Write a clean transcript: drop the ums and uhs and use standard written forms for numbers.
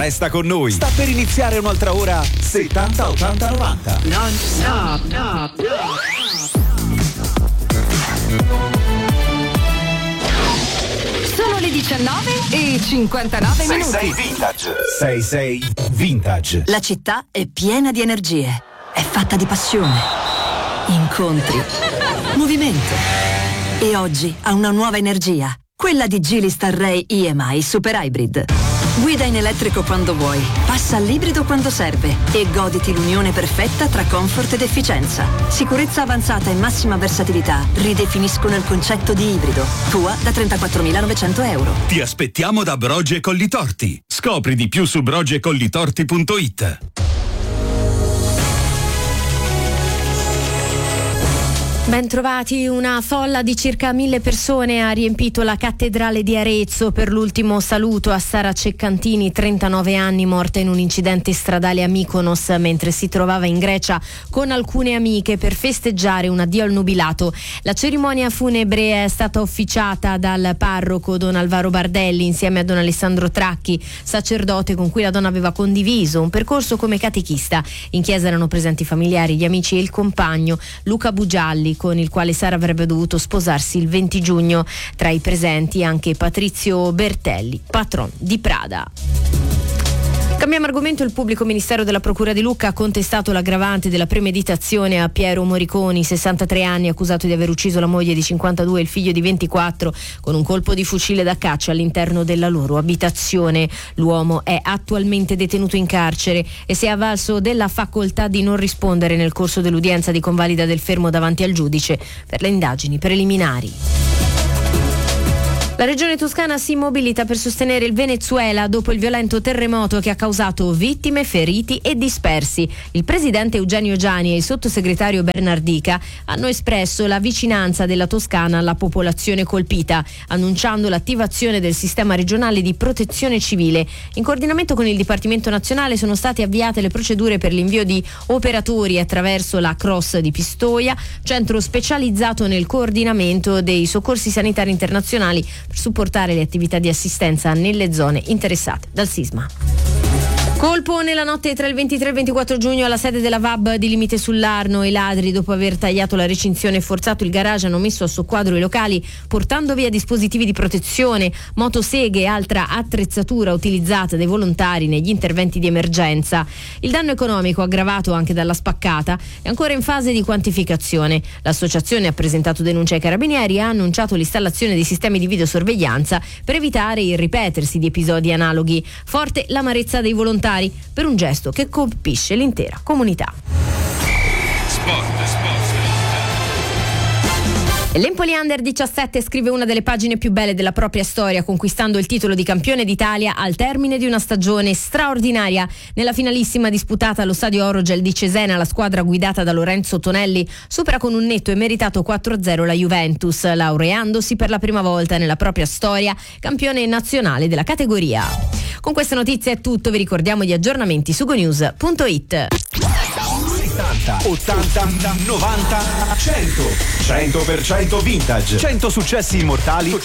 Resta con noi. Sta per iniziare un'altra ora 70 80 90. Non stop. Sono le 19:59 minuti. 66 Vintage. 66 Vintage. La città è piena di energie. È fatta di passione, incontri, movimento. E oggi ha una nuova energia. Quella di Geely Starray EMI Super Hybrid. Guida in elettrico quando vuoi, passa all'ibrido quando serve e goditi l'unione perfetta tra comfort ed efficienza. Sicurezza avanzata e massima versatilità ridefiniscono il concetto di ibrido. Tua da 34.900 euro. Ti aspettiamo da Brogi e Collitorti. Scopri di più su brogiecollitorti.it. Bentrovati, una folla di circa 1000 persone ha riempito la cattedrale di Arezzo per l'ultimo saluto a Sara Ceccantini, 39 anni, morta in un incidente stradale a Mykonos mentre si trovava in Grecia con alcune amiche per festeggiare un addio al nubilato. La cerimonia funebre è stata officiata dal parroco Don Alvaro Bardelli insieme a Don Alessandro Tracchi, sacerdote con cui la donna aveva condiviso un percorso come catechista. In chiesa erano presenti familiari, gli amici e il compagno Luca Bugialli, con il quale Sara avrebbe dovuto sposarsi il 20 giugno. Tra i presenti anche Patrizio Bertelli, patron di Prada. Cambiamo argomento. Il pubblico ministero della Procura di Lucca ha contestato l'aggravante della premeditazione a Piero Moriconi, 63 anni, accusato di aver ucciso la moglie di 52 e il figlio di 24 con un colpo di fucile da caccia all'interno della loro abitazione. L'uomo è attualmente detenuto in carcere e si è avvalso della facoltà di non rispondere nel corso dell'udienza di convalida del fermo davanti al giudice per le indagini preliminari. La regione toscana si mobilita per sostenere il Venezuela dopo il violento terremoto che ha causato vittime, feriti e dispersi. Il presidente Eugenio Giani e il sottosegretario Bernardica hanno espresso la vicinanza della Toscana alla popolazione colpita, annunciando l'attivazione del sistema regionale di protezione civile. In coordinamento con il Dipartimento Nazionale sono state avviate le procedure per l'invio di operatori attraverso la Cross di Pistoia, centro specializzato nel coordinamento dei soccorsi sanitari internazionali, per supportare le attività di assistenza nelle zone interessate dal sisma. Colpo nella notte tra il 23 e il 24 giugno alla sede della VAB di Limite sull'Arno. I ladri, dopo aver tagliato la recinzione e forzato il garage, hanno messo a soqquadro i locali portando via dispositivi di protezione, motoseghe e altra attrezzatura utilizzata dai volontari negli interventi di emergenza. Il danno economico, aggravato anche dalla spaccata, è ancora in fase di quantificazione. L'associazione ha presentato denuncia ai carabinieri e ha annunciato l'installazione di sistemi di videosorveglianza per evitare il ripetersi di episodi analoghi. Forte l'amarezza dei volontari per un gesto che colpisce l'intera comunità. L'Empoli Under 17 scrive una delle pagine più belle della propria storia, conquistando il titolo di campione d'Italia al termine di una stagione straordinaria. Nella finalissima disputata allo stadio Orogel di Cesena, la squadra guidata da Lorenzo Tonelli supera con un netto e meritato 4-0 la Juventus, laureandosi per la prima volta nella propria storia campione nazionale della categoria. Con queste notizie è tutto, vi ricordiamo gli aggiornamenti su gonews.it. 70, 80, 90, 100. 100% vintage. 100 successi immortali